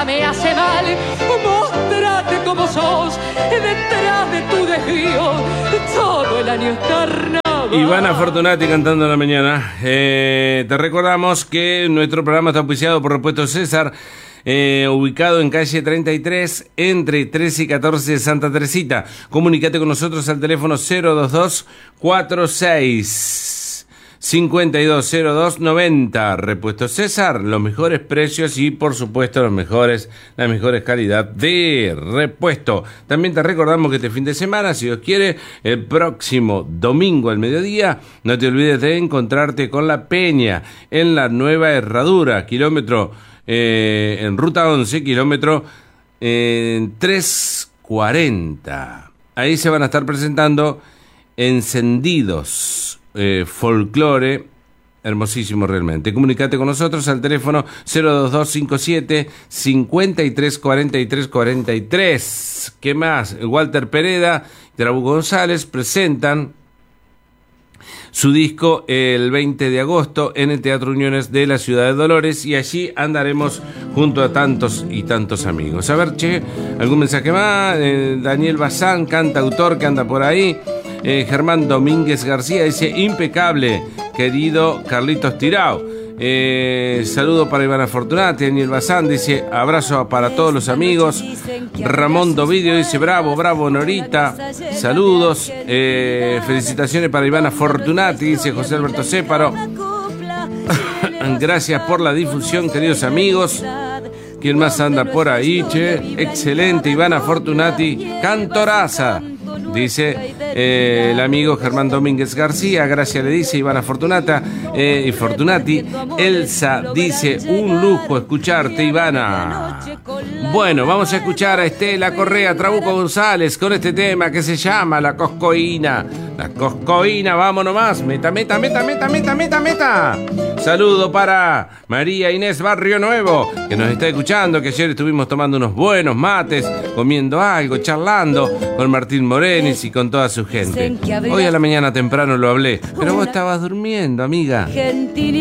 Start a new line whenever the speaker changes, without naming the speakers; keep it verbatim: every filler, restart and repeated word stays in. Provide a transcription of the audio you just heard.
nada me hace mal. Mostrate como sos, detrás de tu desvío, todo el año es carnaval.
Ivana Fortunati cantando en la mañana. Eh, te recordamos que nuestro programa está auspiciado por Repuestos César, eh, ubicado en calle treinta y tres, entre trece y catorce de Santa Teresita. Comunícate con nosotros al teléfono cero dos dos cuatro seis cinco dos cero dos noventa. Repuestos César, los mejores precios y por supuesto los mejores, la mejores calidad de repuesto. También te recordamos que este fin de semana, si Dios quiere, el próximo domingo al mediodía, no te olvides de encontrarte con La Peña en la Nueva Herradura, kilómetro eh, en ruta once, kilómetro eh, trescientos cuarenta. Ahí se van a estar presentando Encendidos. Eh, folclore, hermosísimo realmente. Comunicate con nosotros al teléfono cero dos dos cinco siete cinco tres cuatro tres cuatro tres. ¿Qué más? Walter Pereda y Trabuco González presentan su disco el veinte de agosto en el Teatro Uniones de la Ciudad de Dolores, y allí andaremos junto a tantos y tantos amigos. A ver, che, algún mensaje más. eh, Daniel Bazán, cantautor que anda por ahí. Eh, Germán Domínguez García dice: impecable, querido Carlitos Tirao. Eh, saludo para Ivana Fortunati. Daniel Bazán dice: abrazo para todos los amigos. Ramón Dovidio dice: bravo, bravo Norita, saludos. Eh, felicitaciones para Ivana Fortunati, dice José Alberto Céparo. Gracias por la difusión, queridos amigos. ¿Quién más anda por ahí, che? Excelente, Ivana Fortunati, cantoraza, dice eh, el amigo Germán Domínguez García. Gracias le dice Ivana Fortunata eh, y Fortunati. Elsa dice: un lujo escucharte, Ivana. Bueno, vamos a escuchar a Estela Correa, Trabuco González con este tema que se llama La Coscoína. La Coscoína, vamos nomás. Meta, meta, meta, meta, meta, meta, meta. Saludo para María Inés Barrio Nuevo, que nos está escuchando, que ayer estuvimos tomando unos buenos mates, comiendo algo, charlando con Martín Morenis y con toda su gente. Hoy a la mañana temprano lo hablé, pero vos estabas durmiendo, amiga.